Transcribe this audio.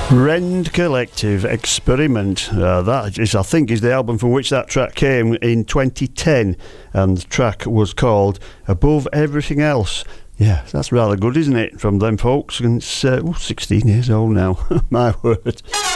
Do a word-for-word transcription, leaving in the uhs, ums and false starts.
Rend Collective Experiment. Uh, that is, I think, is the album from which that track came in twenty ten, and the track was called Above Everything Else. Yeah, that's rather good, isn't it, from them folks? And it's uh, ooh, sixteen years old now. My word.